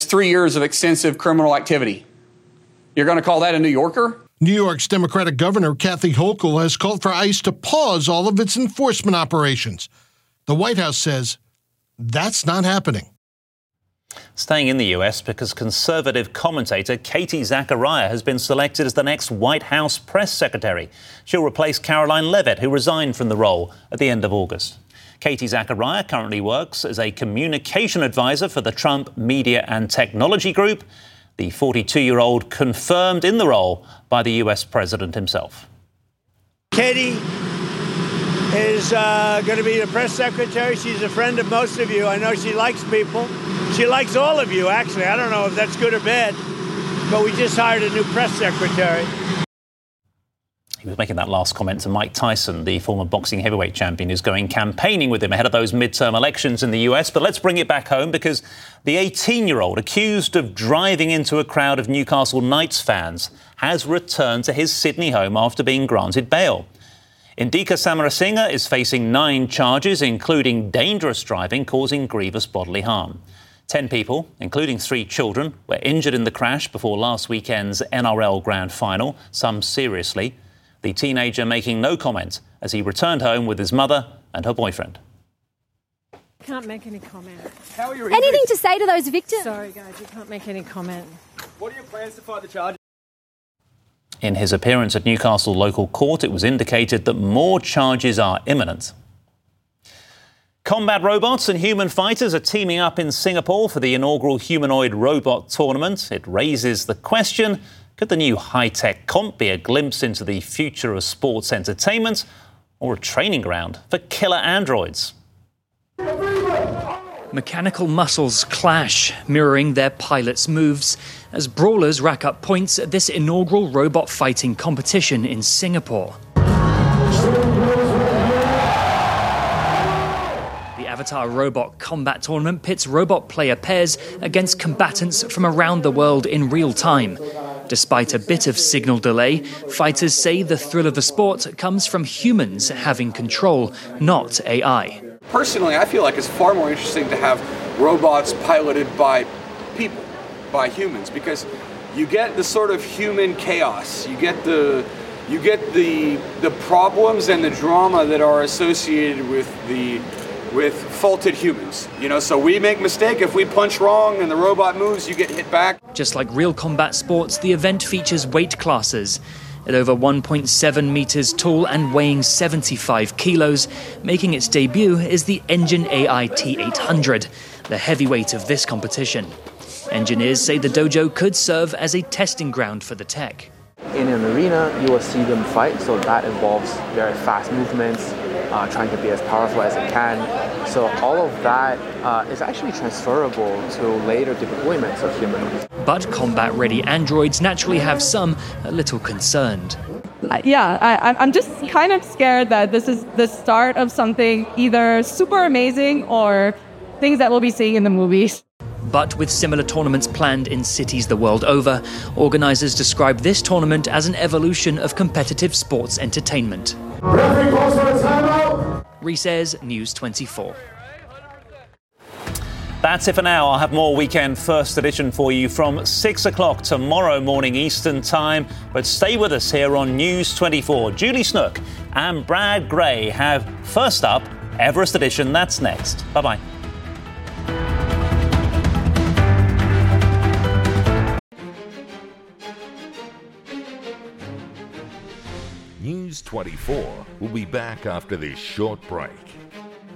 3 years of extensive criminal activity. You're going to call that a New Yorker? New York's Democratic Governor Kathy Hochul has called for ICE to pause all of its enforcement operations. The White House says that's not happening. Staying in the US, because conservative commentator Katie Zachariah has been selected as the next White House press secretary. She'll replace Caroline Leavitt, who resigned from the role at the end of August. Katie Zachariah currently works as a communication advisor for the Trump Media and Technology Group. The 42-year-old confirmed in the role by the US president himself. Katie is going to be the press secretary. She's a friend of most of you. I know she likes people. She likes all of you, actually. I don't know if that's good or bad, but we just hired a new press secretary. He was making that last comment to Mike Tyson, the former boxing heavyweight champion, who's going campaigning with him ahead of those midterm elections in the US. But let's bring it back home, because the 18-year-old accused of driving into a crowd of Newcastle Knights fans has returned to his Sydney home after being granted bail. Indika Samarasinha is facing 9 charges, including dangerous driving causing grievous bodily harm. 10 people, including 3 children, were injured in the crash before last weekend's NRL Grand Final, some seriously. The teenager making no comment as he returned home with his mother and her boyfriend. Can't make any comment. How are your injuries? Anything to say to those victims? Sorry, guys, you can't make any comment. What are your plans to fight the charges? In his appearance at Newcastle local court, it was indicated that more charges are imminent. Combat robots and human fighters are teaming up in Singapore for the inaugural humanoid robot tournament. It raises the question, could the new high-tech comp be a glimpse into the future of sports entertainment, or a training ground for killer androids? Mechanical muscles clash, mirroring their pilots' moves, as brawlers rack up points at this inaugural robot fighting competition in Singapore. The Avatar Robot Combat Tournament pits robot player pairs against combatants from around the world in real time. Despite a bit of signal delay, fighters say the thrill of the sport comes from humans having control, not AI. Personally, I feel like it's far more interesting to have robots piloted by people, by humans, because you get the sort of human chaos. You get the problems and the drama that are associated with faulted humans. You know, so we make mistake. If we punch wrong and the robot moves, you get hit back. Just like real combat sports, the event features weight classes. At over 1.7 metres tall and weighing 75 kilos, making its debut is the Engine AI T800, the heavyweight of this competition. Engineers say the dojo could serve as a testing ground for the tech. In an arena, you will see them fight, so that involves very fast movements, trying to be as powerful as it can. So all of that is actually transferable to later deployments of humanoids. But combat-ready androids naturally have some a little concerned. I'm just kind of scared that this is the start of something either super amazing or things that we'll be seeing in the movies. But with similar tournaments planned in cities the world over, organisers describe this tournament as an evolution of competitive sports entertainment. Reese Ayres, News 24. That's it for now. I'll have more Weekend First Edition for you from 6 o'clock tomorrow morning Eastern Time. But stay with us here on News 24. Julie Snook and Brad Gray have First Up, Everest Edition. That's next. Bye-bye. News 24 will be back after this short break.